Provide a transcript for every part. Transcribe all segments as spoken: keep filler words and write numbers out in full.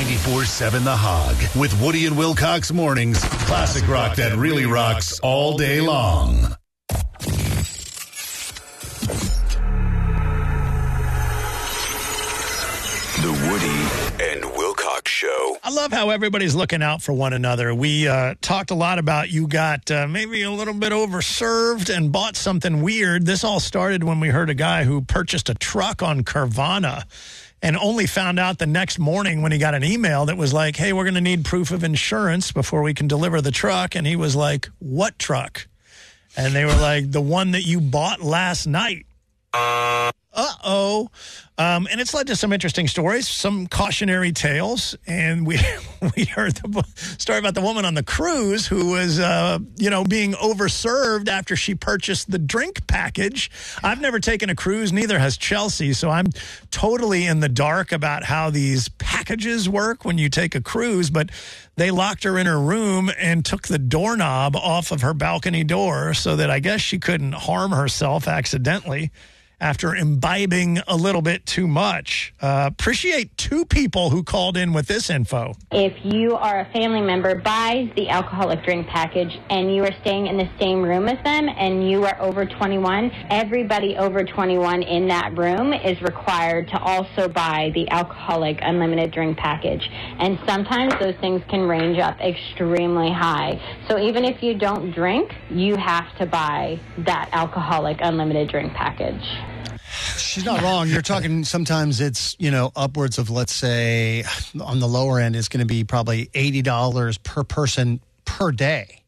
ninety-four seven The Hog with Woody and Wilcox mornings. Classic rock that really rocks all day long. The Woody and Wilcox Show. I love how everybody's looking out for one another. We uh, talked a lot about you got uh, maybe a little bit overserved and bought something weird. This all started when we heard a guy who purchased a truck on Carvana and only found out the next morning when he got an email that was like, hey, we're going to need proof of insurance before we can deliver the truck. And he was like, what truck? And they were like, the one that you bought last night. Uh-oh. Um, and it's led to some interesting stories, some cautionary tales. And we we heard the story about the woman on the cruise who was, uh, you know, being overserved after she purchased the drink package. I've never taken a cruise, neither has Chelsea. So I'm totally in the dark about how these packages work when you take a cruise. But they locked her in her room and took the doorknob off of her balcony door so that I guess she couldn't harm herself accidentally after imbibing a little bit too much. Uh, appreciate two people who called in with this info. If you are a family member, buys the alcoholic drink package, and you are staying in the same room as them, and you are over twenty-one, everybody over twenty-one in that room is required to also buy the alcoholic unlimited drink package. And sometimes those things can range up extremely high. So even if you don't drink, you have to buy that alcoholic unlimited drink package. She's not wrong. You're talking sometimes it's, you know, upwards of, let's say, on the lower end, it's going to be probably eighty dollars per person per day.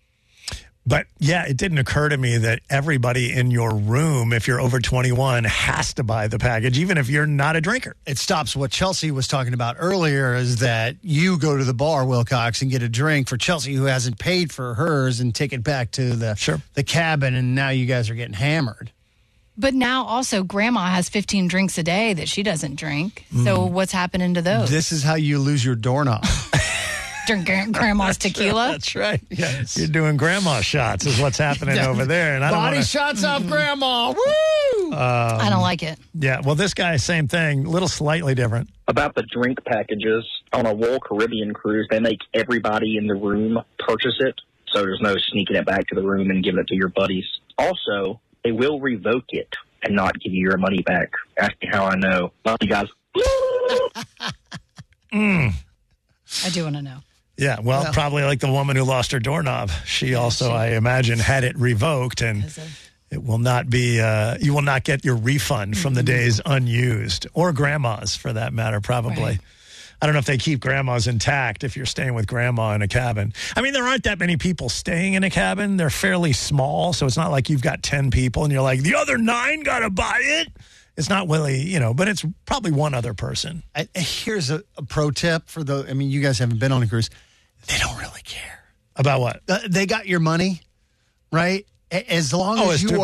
But, yeah, it didn't occur to me that everybody in your room, if you're over twenty-one, has to buy the package, even if you're not a drinker. It stops what Chelsea was talking about earlier is that you go to the bar, Wilcox, and get a drink for Chelsea who hasn't paid for hers and take it back to the, sure. the cabin, and now you guys are getting hammered. But now also Grandma has fifteen drinks a day that she doesn't drink. Mm. So what's happening to those? This is how you lose your doorknob. Drink Grandma's tequila? That's right. Yes. You're doing Grandma shots is what's happening over there. And I don't Body wanna... shots off Grandma. Woo! Um, I don't like it. Yeah. Well, this guy, same thing. A little slightly different. About the drink packages, on a Royal Caribbean cruise, they make everybody in the room purchase it. So there's no sneaking it back to the room and giving it to your buddies. Also, they will revoke it and not give you your money back. Ask me how I know. Love you guys. mm. I do want to know. Yeah, well, well, probably like the woman who lost her doorknob. She yeah, also, she, I imagine, had it revoked, and it will not be, uh, you will not get your refund mm-hmm. from the days unused, or grandma's for that matter, probably. Right. I don't know if they keep grandmas intact if you're staying with grandma in a cabin. I mean, there aren't that many people staying in a cabin. They're fairly small, so it's not like you've got ten people and you're like, the other nine got to buy it. It's not really, you know, but it's probably one other person. I, here's a, a pro tip for the, I mean, you guys haven't been on a cruise. They don't really care. About what? Uh, they got your money, right? As long oh, as you to- are.